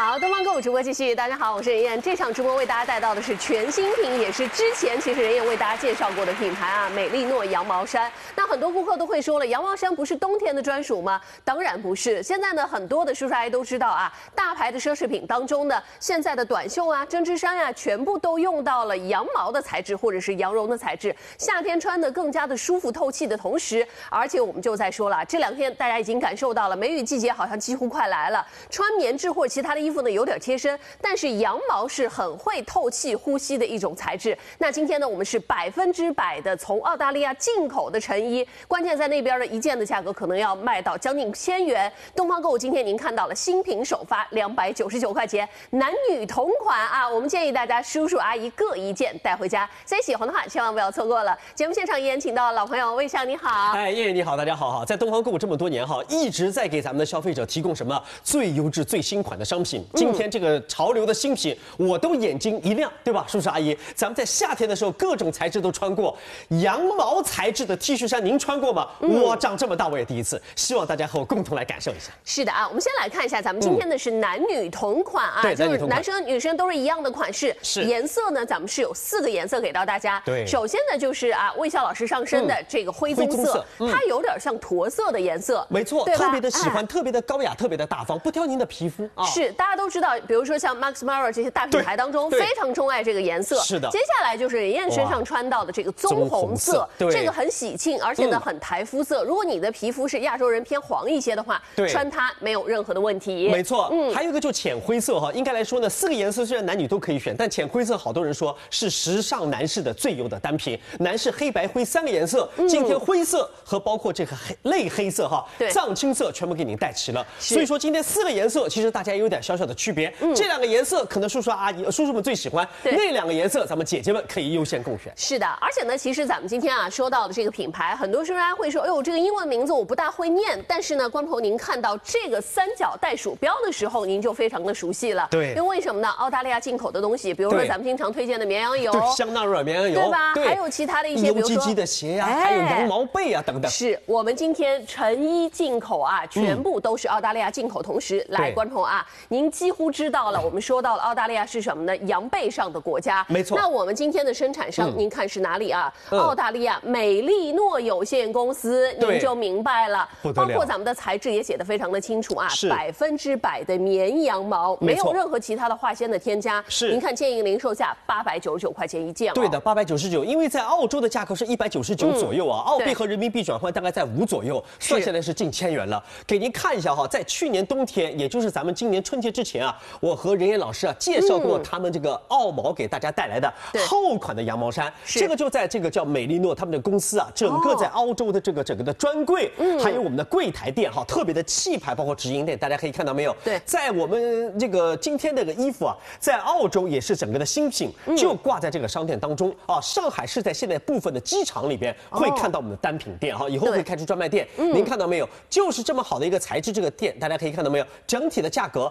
好，东方购物直播继续。大家好，我是任燕。这场直播为大家带到的是全新品，也是之前其实任燕为大家介绍过的品牌啊，美丽诺羊毛衫。那很多顾客都会说了，羊毛衫不是冬天的专属吗？当然不是。现在呢，很多的叔叔阿姨都知道啊，大牌的奢侈品当中呢，现在的短袖啊、针织衫啊，全部都用到了羊毛的材质或者是羊绒的材质，夏天穿的更加的舒服透气的同时，而且我们就在说了，这2天大家已经感受到了梅雨季节好像几乎快来了，穿棉质或者其他的衣服呢有点贴身，但是羊毛是很会透气呼吸的一种材质。那今天呢，我们是100%的从澳大利亚进口的成衣，关键在那边的一件的价格可能要卖到将近1000元。东方购物今天您看到了新品首发299块钱，男女同款啊！我们建议大家叔叔阿姨各一件带回家，所以喜欢的话千万不要错过了。节目现场依然请到老朋友魏翔，你好。 哎，燕燕你好，大家好。在东方购物这么多年一直在给咱们的消费者提供什么最优质、最新款的商品。今天这个潮流的新品，我都眼睛一亮，对吧，叔叔阿姨？咱们在夏天的时候，各种材质都穿过。羊毛材质的 T 恤衫，您穿过吗？我长这么大我也第一次，希望大家和我共同来感受一下。 是的啊，我们先来看一下，咱们今天的是男女同款啊， 对， 就是男生女生都是一样的款式。 是颜色呢，咱们是有4个颜色给到大家。 对， 首先呢就是啊，魏笑老师上身的这个灰棕色，它有点像驼色的颜色。 没错，特别的喜欢，特别的高雅，特别的大方，不挑您的皮肤啊。 是，大家都知道，比如说像 Max Mara 这些大品牌当中，非常钟爱这个颜色。 是的。 接下来就是任燕身上穿到的这个棕红色，这个很喜庆，而且呢很台肤色。如果你的皮肤是亚洲人偏黄一些的话，穿它没有任何的问题。 没错，还有一个就浅灰色应该来说呢，4个颜色虽然男女都可以选，但浅灰色好多人说是时尚男士的最优的单品。男士黑白灰3个颜色，今天灰色和包括这个类黑色藏青色全部给您带齐了。所以说今天4个颜色其实大家有点小小的区别。这2个颜色可能叔叔阿姨、叔叔们最喜欢，那2个颜色咱们姐姐们可以优先共选。 是的，而且呢，其实咱们今天啊说到的这个品牌，很多时候大家会说，哎呦，这个英文名字我不大会念，但是呢，观众朋友您看到这个3角袋鼠标的时候，您就非常的熟悉了。 对， 因为什么呢？澳大利亚进口的东西，比如说咱们经常推荐的绵羊油， 香奈儿绵羊油， 对吧？还有其他的一些，比如说油唧唧的鞋呀，还有羊毛被啊等等。 是我们今天成衣进口啊，全部都是澳大利亚进口。同时，来，观众啊，您几乎知道了，我们说到了澳大利亚是什么呢？羊背上的国家。 没错。 那我们今天的生产商，您看是哪里啊？澳大利亚美丽诺有限公司，您就明白了。包括咱们的材质也写得非常的清楚啊，100%的绵羊毛，没有任何其他的化纤的添加。 是。 您看建议零售价899块钱一件。 对的，899，因为在澳洲的价格是199左右啊，澳币和人民币转换大概在5左右，算下来是近1000元了。给您看一下在去年冬天，也就是咱们今年春节之前啊，我和任燕老师介绍过他们这个澳毛给大家带来的厚款的羊毛衫。这个就在这个叫美丽诺他们的公司啊，整个在澳洲的整个的专柜，还有我们的柜台店特别的气派，包括直营店，大家可以看到没有？ 对， 在我们这个今天这个衣服啊，在澳洲也是整个的新品，就挂在这个商店当中啊。上海是在现在部分的机场里边会看到我们的单品店以后会开出专卖店。您看到没有？就是这么好的一个材质，这个店大家可以看到没有？整体的价格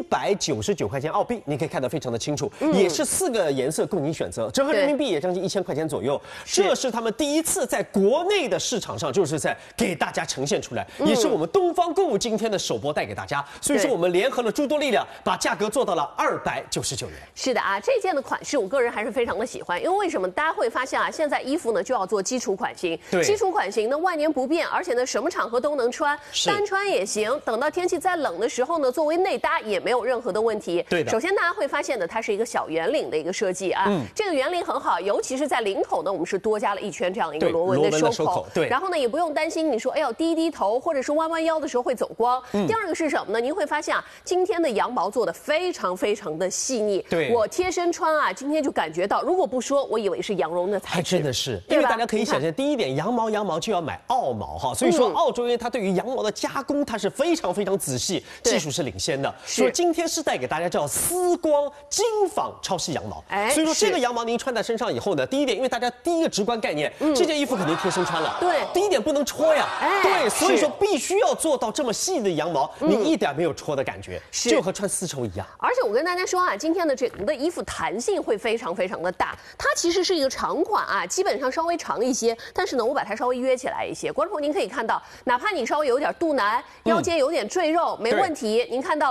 199块钱澳币，你可以看得非常的清楚，也是4个颜色供您选择，折合人民币也将近1000块钱左右。这是他们第一次在国内的市场上，就是在给大家呈现出来，也是我们东方购物今天的首播带给大家。所以说我们联合了诸多力量，把价格做到了299元。 是的啊，这件的款式我个人还是非常的喜欢，因为为什么？大家会发现啊，现在衣服呢就要做基础款型，基础款型呢万年不变，而且呢什么场合都能穿，单穿也行。等到天气再冷的时候呢，作为内搭也没有任何的问题。 对的。 首先大家会发现呢，它是一个小圆领的一个设计啊，这个圆领很好，尤其是在领口呢，我们是多加了一圈这样一个螺纹的收口。 对。 然后呢，也不用担心你说哎呦低头或者是弯腰的时候会走光。第二个是什么呢？您会发现啊，今天的羊毛做的非常的细腻。 对。 我贴身穿啊，今天就感觉到，如果不说，我以为是羊绒的材质。 还真的是，因为大家可以想象，第一点，羊毛就要买澳毛所以说澳洲因为它对于羊毛的加工，它是非常仔细，技术是领先的。所以今天是带给大家叫丝光精纺超细羊毛。所以说这个羊毛您穿在身上以后呢，第一点，因为大家第一个直观概念，这件衣服肯定贴身穿了。 对。 第一点不能戳呀。对，所以说必须要做到这么细的羊毛，你一点没有戳的感觉，就和穿丝绸一样。 而且我跟大家说啊，今天的整个的衣服弹性会非常的大，它其实是一个长款啊，基本上稍微长一些，但是呢，我把它稍微约起来一些。观众朋友您可以看到，哪怕你稍微有点肚腩，腰间有点赘肉，没问题。您看到了余量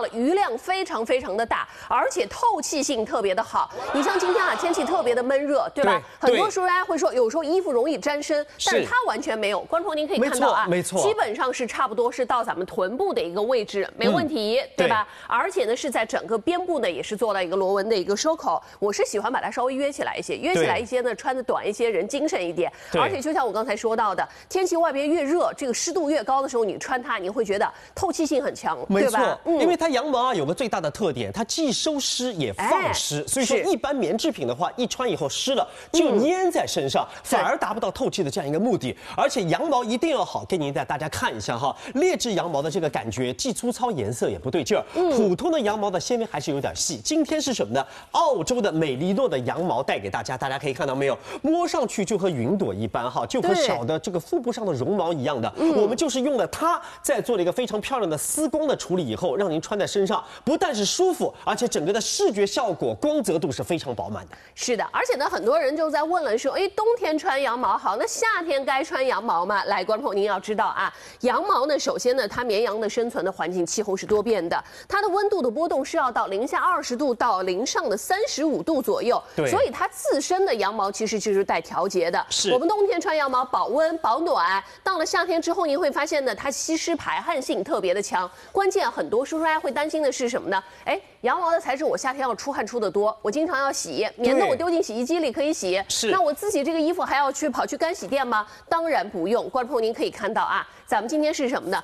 量非常非常的大，而且透气性特别的好。你像今天啊，天气特别的闷热，对吧？很多叔叔大家会说，有时候衣服容易沾身，但是它完全没有。观众您可以看到啊， 没错， 基本上是差不多是到咱们臀部的一个位置，没问题，对吧？而且呢是在整个边部呢也是做到一个螺纹的一个收口。我是喜欢把它稍微约起来一些，约起来一些呢，穿的短一些，人精神一点。而且就像我刚才说到的，天气外边越热，这个湿度越高的时候，你穿它，你会觉得透气性很强，对吧？ 因为它羊毛啊有个最大的特点，它既收湿也放湿，所以说一般棉制品的话，一穿以后湿了就粘在身上，反而达不到透气的这样一个目的。而且羊毛一定要好，给您带大家看一下哈，劣质羊毛的这个感觉既粗糙，颜色也不对劲儿。普通的羊毛的纤维还是有点细。今天是什么呢？澳洲的美利诺的羊毛带给大家，大家可以看到没有？摸上去就和云朵一般哈，就和小的这个腹部上的绒毛一样的。我们就是用了它，再做了一个非常漂亮的丝工的处理以后，让您穿在身上不但是舒服，而且整个的视觉效果、光泽度是非常饱满的。 是的，而且呢，很多人就在问了说，冬天穿羊毛好，那夏天该穿羊毛吗？来，观众朋友您要知道啊，羊毛呢，首先呢，它绵羊的生存的环境气候是多变的，它的温度的波动是要到-20度到零上的35度左右，所以它自身的羊毛其实就是带调节的。我们冬天穿羊毛保温保暖，到了夏天之后，您会发现呢，它吸湿排汗性特别的强。关键很多叔叔大家会担心的是什么呢？羊毛的材质我夏天要出汗出得多，我经常要洗，免得我丢进洗衣机里可以洗。那我自己这个衣服还要跑去干洗店吗？当然不用。观众朋友您可以看到啊，咱们今天是什么呢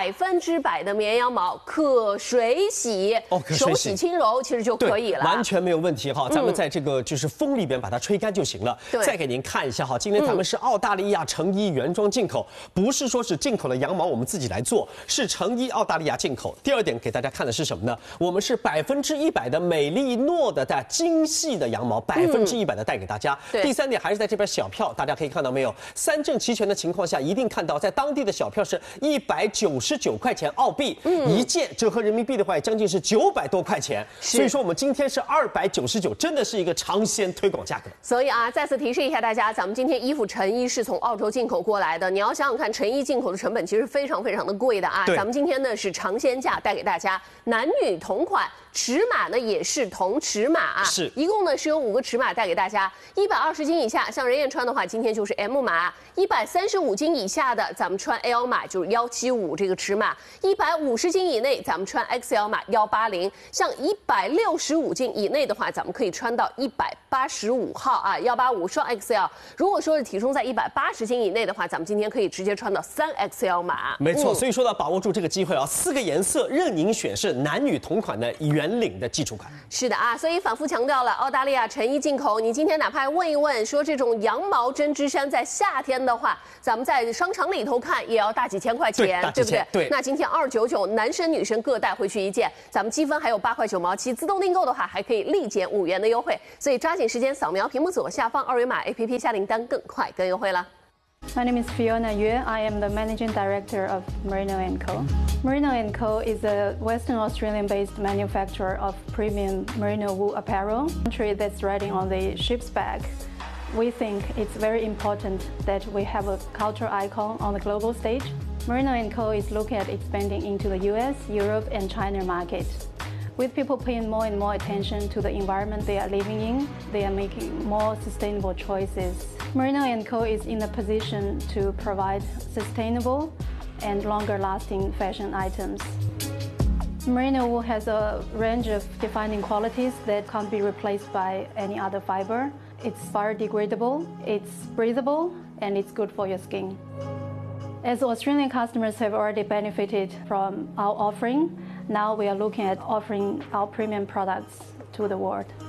？100%的绵羊毛可水洗，手洗轻柔其实就可以了， 完全没有问题哈。咱们在这个就是风里边把它吹干就行了。再给您看一下哈，今天咱们是澳大利亚成衣原装进口，不是说是进口的羊毛我们自己来做，是成衣澳大利亚进口。第二点给大家看的是什么呢？我们是100%的美利诺的精细的羊毛，100%的带给大家。第三点还是在这边小票，大家可以看到没有？三证齐全的情况下，一定看到在当地的小票是199块钱澳币，一件折合人民币的话，将近是900多块钱。所以说我们今天是299，真的是一个尝鲜推广价格。 所以啊，再次提示一下大家，咱们今天衣服成衣是从澳洲进口过来的，你要想想看，成衣进口的成本其实非常非常的贵的啊。咱们今天呢是尝鲜价带给大家，男女同款。尺码呢也是同尺码啊，一共呢是有5个尺码带给大家。120斤以下，像任燕穿的话，今天就是 M 码；135斤以下的，咱们穿 L 码就是175这个尺码；150斤以内，咱们穿 XL 码180；像165斤以内的话，咱们可以穿到185号啊，185双 XL。如果说是体重在180斤以内的话，咱们今天可以直接穿到3XL 码。 没错，所以说呢，把握住这个机会啊，4个颜色任您选，是男女同款的圆领的基础款。 是的啊，所以反复强调了，澳大利亚成衣进口。你今天哪怕问一问，说这种羊毛针织衫在夏天的话，咱们在商场里头看也要大几千块钱，对不对？ 对。 那今天299，男生女生各带回去一件，咱们积分还有8块9毛7，自动订购的话还可以立减5元的优惠。所以抓紧时间扫描屏幕左下方2维码 APP 下订单，更快更优惠了。 My name is Fiona Yue. I am the managing director of Merino & Co. Merino & Co. is a Western Australian-based manufacturer of premium merino wool apparel. Country that's riding on the ship's back. We think it's very important that we have a cultural icon on the global stage. Merino & Co. is looking at expanding into the US, Europe, and China market. With people paying more and more attention to the environment they are living in, they are making more sustainable choices. Merino & Co. is in a position to provide sustainable and longer-lasting fashion items. Merino wool has a range of defining qualities that can't be replaced by any other fiber. It's biodegradable, it's breathable, and it's good for your skin. As Australian customers have already benefited from our offering, now we are looking at offering our premium products to the world.